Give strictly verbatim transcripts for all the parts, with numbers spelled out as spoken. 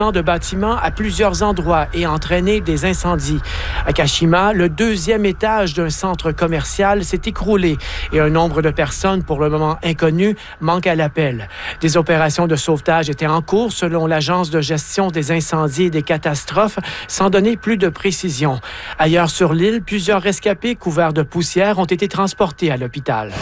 de bâtiments à plusieurs endroits et entraîné des incendies. À Kashima, le deuxième étage d'un centre commercial s'est écroulé et un nombre de personnes, pour le moment inconnu, manque à l'appel. Des opérations de sauvetage étaient en cours selon l'Agence de gestion des incendies et des catastrophes, sans donner plus de précision. Ailleurs sur l'île, plusieurs rescapés couverts de poussière ont été transportés à l'hôpital.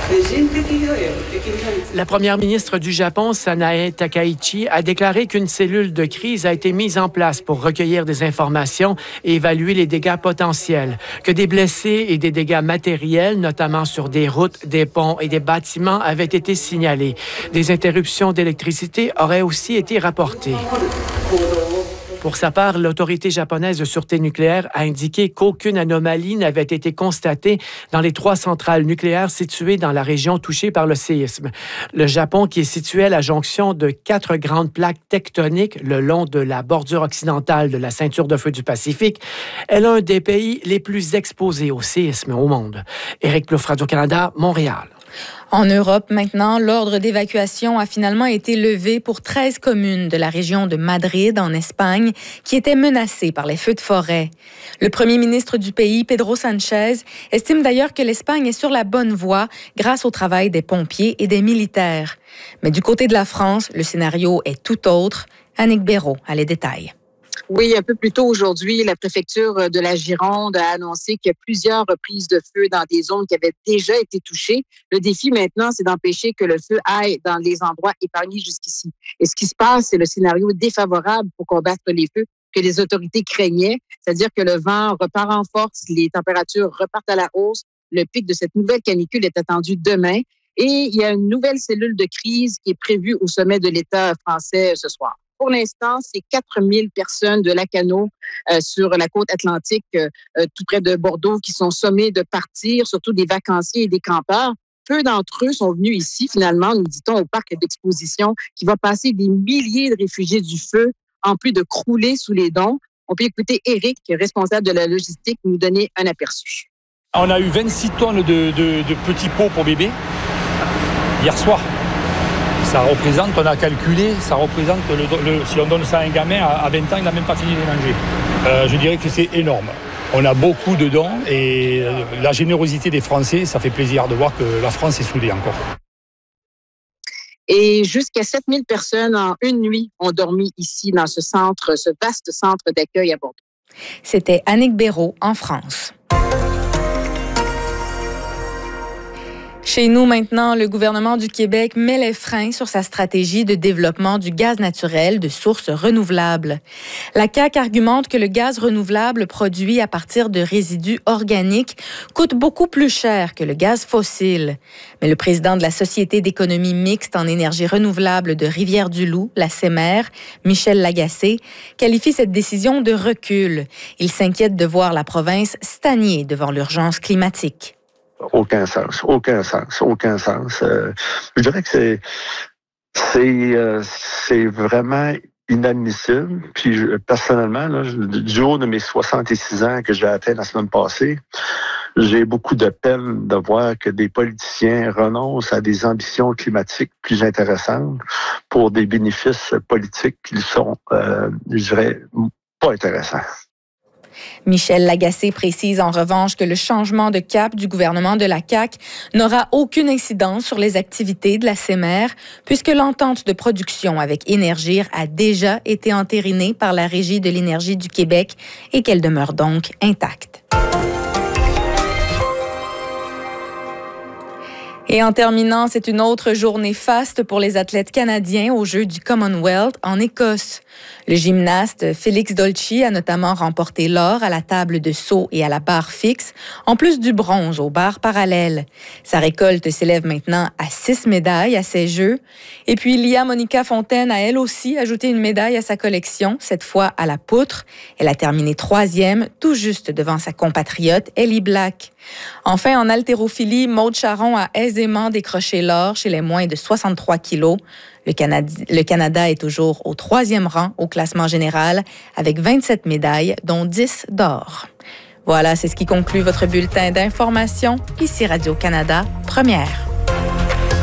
La première ministre du Japon, Sanae Takaichi, a déclaré qu'une cellule de crise a été mise en place pour recueillir des informations et évaluer les dégâts potentiels, que des blessés et des dégâts matériels, notamment sur des routes, des ponts et des bâtiments, avaient été signalés. Des interruptions d'électricité auraient aussi été rapportées. Pour sa part, l'Autorité japonaise de sûreté nucléaire a indiqué qu'aucune anomalie n'avait été constatée dans les trois centrales nucléaires situées dans la région touchée par le séisme. Le Japon, qui est situé à la jonction de quatre grandes plaques tectoniques le long de la bordure occidentale de la ceinture de feu du Pacifique, est l'un des pays les plus exposés au séisme au monde. Éric Plouffe, Radio-Canada, Montréal. En Europe, maintenant, l'ordre d'évacuation a finalement été levé pour treize communes de la région de Madrid, en Espagne, qui étaient menacées par les feux de forêt. Le premier ministre du pays, Pedro Sánchez, estime d'ailleurs que l'Espagne est sur la bonne voie grâce au travail des pompiers et des militaires. Mais du côté de la France, le scénario est tout autre. Annick Béraud a les détails. Oui, un peu plus tôt aujourd'hui, la préfecture de la Gironde a annoncé qu'il y a plusieurs reprises de feu dans des zones qui avaient déjà été touchées. Le défi maintenant, c'est d'empêcher que le feu aille dans les endroits épargnés jusqu'ici. Et ce qui se passe, c'est le scénario défavorable pour combattre les feux que les autorités craignaient, c'est-à-dire que le vent repart en force, les températures repartent à la hausse. Le pic de cette nouvelle canicule est attendu demain. Et il y a une nouvelle cellule de crise qui est prévue au sommet de l'État français ce soir. Pour l'instant, c'est quatre mille personnes de Lacanau euh, sur la côte atlantique, euh, tout près de Bordeaux, qui sont sommées de partir, surtout des vacanciers et des campeurs. Peu d'entre eux sont venus ici, finalement, nous dit-on, au parc d'exposition, qui va passer des milliers de réfugiés du feu, en plus de crouler sous les dômes. On peut écouter Éric, responsable de la logistique, nous donner un aperçu. On a eu vingt-six tonnes de, de, de petits pots pour bébés hier soir. Ça représente, on a calculé, ça représente, le, le, si on donne ça à un gamin, à vingt ans, il n'a même pas fini de manger. Euh, je dirais que c'est énorme. On a beaucoup de dons et la générosité des Français, ça fait plaisir de voir que la France est soudée encore. Et jusqu'à sept mille personnes en une nuit ont dormi ici dans ce centre, ce vaste centre d'accueil à Bordeaux. C'était Annick Béraud en France. Chez nous, maintenant, le gouvernement du Québec met les freins sur sa stratégie de développement du gaz naturel de sources renouvelables. La C A Q argumente que le gaz renouvelable produit à partir de résidus organiques coûte beaucoup plus cher que le gaz fossile. Mais le président de la Société d'économie mixte en énergie renouvelable de Rivière-du-Loup, la C E M E R, Michel Lagacé, qualifie cette décision de recul. Il s'inquiète de voir la province stagner devant l'urgence climatique. Aucun sens, aucun sens, aucun sens. Euh, je dirais que c'est c'est euh, c'est vraiment inadmissible. Puis je, personnellement, là, du haut de mes soixante-six ans que j'ai atteint la semaine passée, j'ai beaucoup de peine de voir que des politiciens renoncent à des ambitions climatiques plus intéressantes pour des bénéfices politiques qui sont, euh, je dirais, pas intéressants. Michel Lagacé précise en revanche que le changement de cap du gouvernement de la C A Q n'aura aucune incidence sur les activités de la C E M E R puisque l'entente de production avec Énergir a déjà été entérinée par la Régie de l'énergie du Québec et qu'elle demeure donc intacte. Et en terminant, c'est une autre journée faste pour les athlètes canadiens aux Jeux du Commonwealth en Écosse. Le gymnaste Félix Dolci a notamment remporté l'or à la table de saut et à la barre fixe, en plus du bronze aux barres parallèles. Sa récolte s'élève maintenant à six médailles à ces Jeux. Et puis, Lia Monica Fontaine a elle aussi ajouté une médaille à sa collection, cette fois à la poutre. Elle a terminé troisième, tout juste devant sa compatriote Ellie Black. Enfin, en haltérophilie, Maude Charron a aisément décroché l'or chez les moins de soixante-trois kilos. Le Canada, le Canada est toujours au troisième rang au classement général avec vingt-sept médailles, dont dix d'or. Voilà, c'est ce qui conclut votre bulletin d'information. Ici Radio-Canada, première.